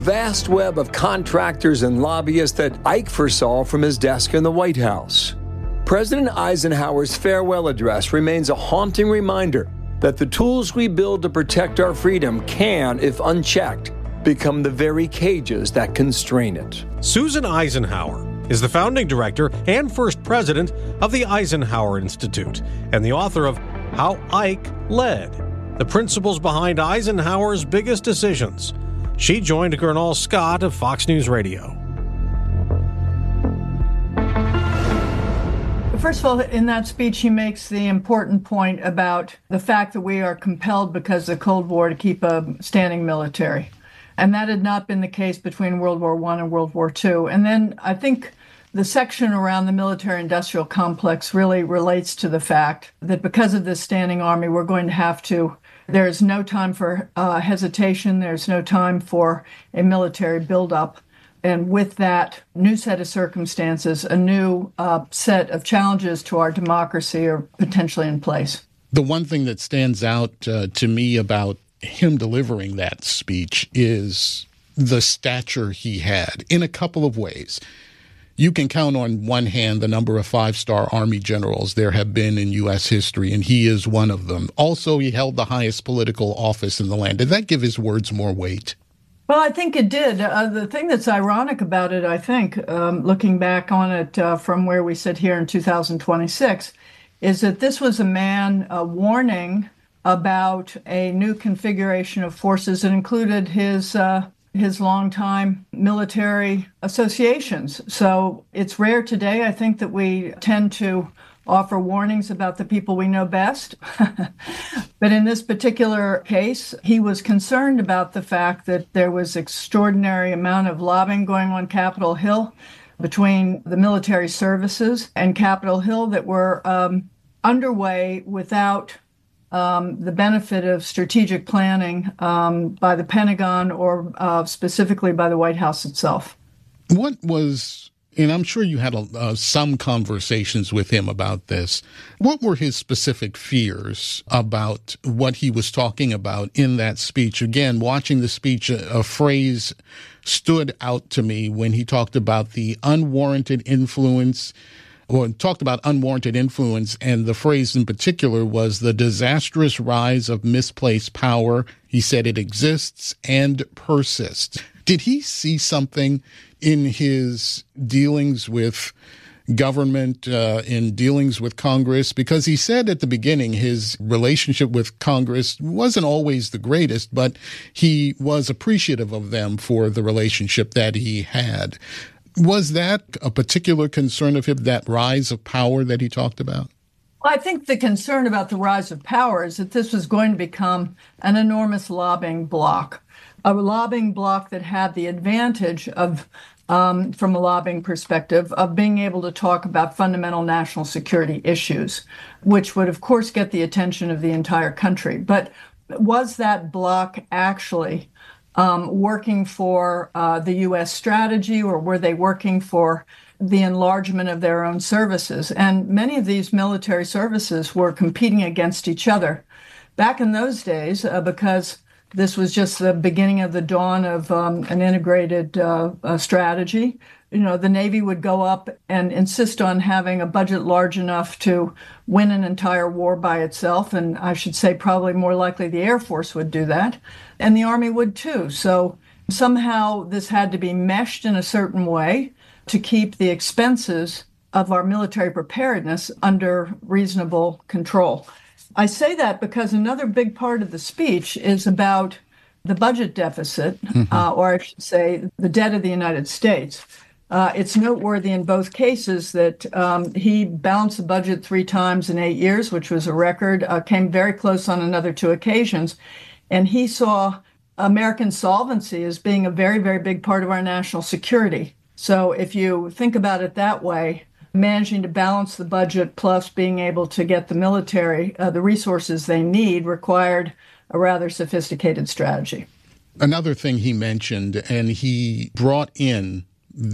vast web of contractors and lobbyists that Ike foresaw from his desk in the White House. President Eisenhower's farewell address remains a haunting reminder that the tools we build to protect our freedom can, if unchecked, become the very cages that constrain it. Susan Eisenhower is the founding director and first president of the Eisenhower Institute and the author of How Ike Led, the principles behind Eisenhower's biggest decisions. She joined Gernal Scott of Fox News Radio. First of all, in that speech, he makes the important point about the fact that we are compelled because of the Cold War to keep a standing military. And that had not been the case between World War I and World War II. And then I think the section around the military-industrial complex really relates to the fact that because of this standing army, we're going to have to, there's no time for hesitation, there's no time for a military buildup. And with that new set of circumstances, a new set of challenges to our democracy are potentially in place. The one thing that stands out to me about him delivering that speech is the stature he had in a couple of ways. You can count on one hand the number of five-star Army generals there have been in U.S. history, and he is one of them. Also, he held the highest political office in the land. Did that give his words more weight? Well, I think it did. The thing that's ironic about it, I think, looking back on it from where we sit here in 2026, is that this was a man warning about a new configuration of forces that included his longtime military associations. So it's rare today, I think, that we tend to offer warnings about the people we know best. But in this particular case, he was concerned about the fact that there was extraordinary amount of lobbying going on Capitol Hill between the military services and Capitol Hill that were underway without the benefit of strategic planning by the Pentagon or specifically by the White House itself. What was, and I'm sure you had some conversations with him about this, what were his specific fears about what he was talking about in that speech? Again, watching the speech, a phrase stood out to me when he talked about the unwarranted influence, or talked about unwarranted influence, and the phrase in particular was the disastrous rise of misplaced power. He said it exists and persists. Did he see something in his dealings with government, in dealings with Congress? Because he said at the beginning his relationship with Congress wasn't always the greatest, but he was appreciative of them for the relationship that he had. Was that a particular concern of him, that rise of power that he talked about? Well, I think the concern about the rise of power is that this was going to become an enormous lobbying bloc, a lobbying bloc that had the advantage of, from a lobbying perspective, of being able to talk about fundamental national security issues, which would, of course, get the attention of the entire country. But was that bloc actually working for the U.S. strategy, or were they working for the enlargement of their own services? And many of these military services were competing against each other. Back in those days, because this was just the beginning of the dawn of an integrated strategy, the Navy would go up and insist on having a budget large enough to win an entire war by itself. And I should say probably more likely the Air Force would do that. And the Army would too. So somehow this had to be meshed in a certain way to keep the expenses of our military preparedness under reasonable control. I say that because another big part of the speech is about the budget deficit, or I should say the debt of the United States. It's noteworthy in both cases that he balanced the budget 3 times in 8 years, which was a record, came very close on another 2 occasions. And he saw American solvency as being a very, very big part of our national security. So if you think about it that way, managing to balance the budget plus being able to get the military the resources they need required a rather sophisticated strategy. Another thing he mentioned, and he brought in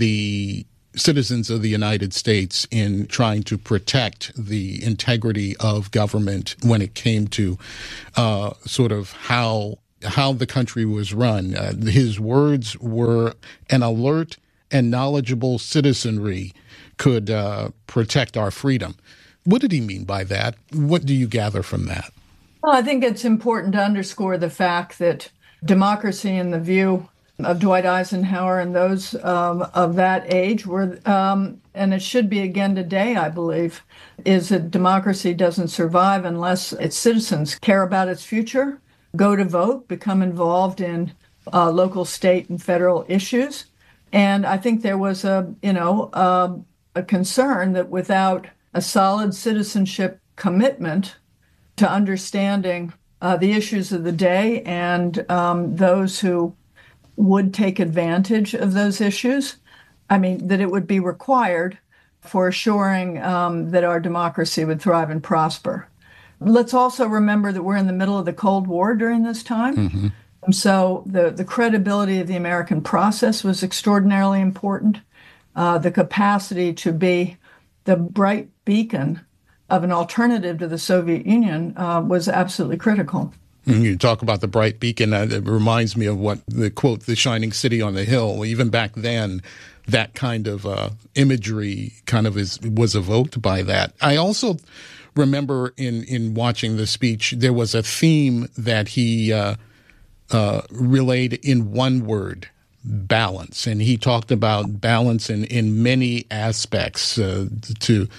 the citizens of the United States in trying to protect the integrity of government when it came to sort of how how the country was run. His words were an alert and knowledgeable citizenry could protect our freedom. What did he mean by that? What do you gather from that? Well, I think it's important to underscore the fact that democracy, in the view of Dwight Eisenhower and those of that age, were, and it should be again today, I believe, is that democracy doesn't survive unless its citizens care about its future, go to vote, become involved in local, state, and federal issues. And I think there was a concern that without a solid citizenship commitment to understanding the issues of the day and those who would take advantage of those issues, that it would be required for assuring that our democracy would thrive and prosper. Let's also remember that we're in the middle of the Cold War during this time. Mm-hmm. And so the credibility of the American process was extraordinarily important. The capacity to be the bright beacon of an alternative to the Soviet Union was absolutely critical. You talk about the bright beacon. It reminds me of what the quote, "the shining city on the hill." Even back then, that kind of imagery was evoked by that. I also remember in watching the speech, there was a theme that he relayed in one word: balance. And he talked about balance in many aspects and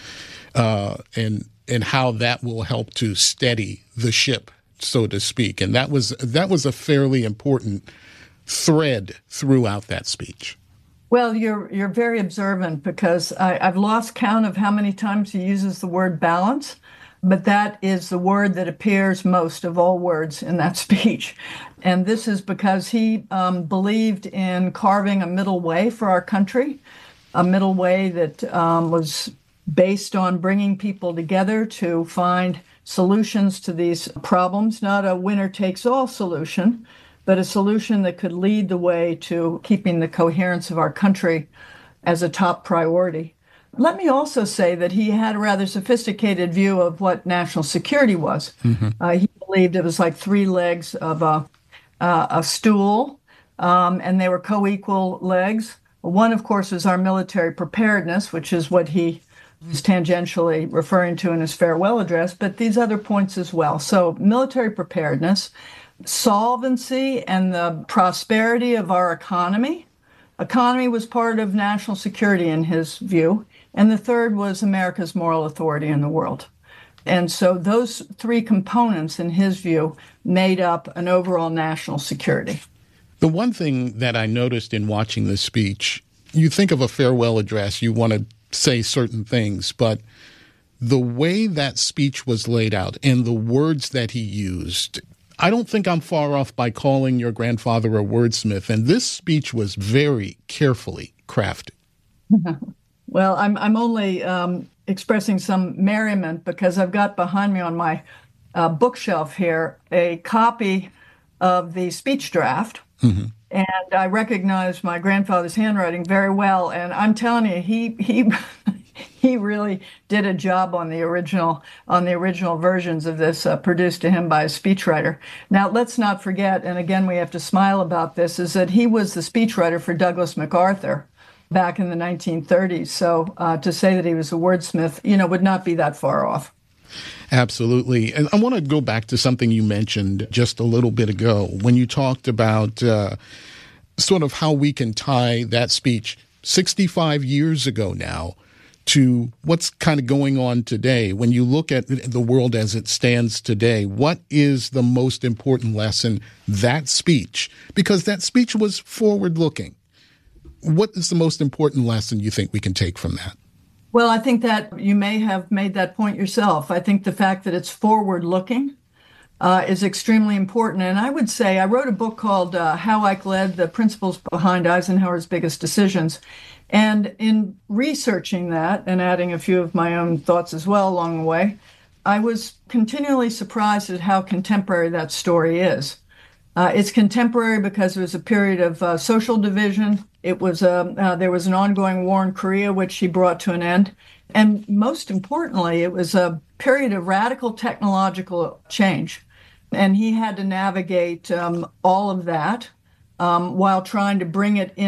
how that will help to steady the ship, so to speak. And that was a fairly important thread throughout that speech. Well, you're very observant, because I've lost count of how many times he uses the word balance, but that is the word that appears most of all words in that speech. And this is because he believed in carving a middle way for our country, a middle way that was based on bringing people together to find solutions to these problems, not a winner-takes-all solution, but a solution that could lead the way to keeping the coherence of our country as a top priority. Let me also say that he had a rather sophisticated view of what national security was. Mm-hmm. He believed it was like three legs of a stool, and they were co-equal legs. One, of course, was our military preparedness, which is what he was tangentially referring to in his farewell address, but these other points as well. So military preparedness, solvency, and the prosperity of our economy. Economy was part of national security in his view. And the third was America's moral authority in the world. And so those three components, in his view, made up an overall national security. The one thing that I noticed in watching this speech, you think of a farewell address, you want to say certain things, but the way that speech was laid out and the words that he used, I don't think I'm far off by calling your grandfather a wordsmith. And this speech was very carefully crafted. Well, I'm only expressing some merriment because I've got behind me on my bookshelf here a copy of the speech draft. Mm-hmm. And I recognize my grandfather's handwriting very well. And I'm telling you, he really did a job on the original versions of this produced to him by a speechwriter. Now, let's not forget, and again, we have to smile about this, is that he was the speechwriter for Douglas MacArthur back in the 1930s. So to say that he was a wordsmith, would not be that far off. Absolutely. And I want to go back to something you mentioned just a little bit ago when you talked about sort of how we can tie that speech 65 years ago now to what's kind of going on today. When you look at the world as it stands today, what is the most important lesson that speech, because that speech was forward-looking, what is the most important lesson you think we can take from that? Well, I think that you may have made that point yourself. I think the fact that it's forward-looking is extremely important. And I would say I wrote a book called How Ike Led, The Principles Behind Eisenhower's Biggest Decisions. And in researching that and adding a few of my own thoughts as well along the way, I was continually surprised at how contemporary that story is. It's contemporary because it was a period of social division. It was there was an ongoing war in Korea, which he brought to an end. And most importantly, it was a period of radical technological change. And he had to navigate all of that while trying to bring it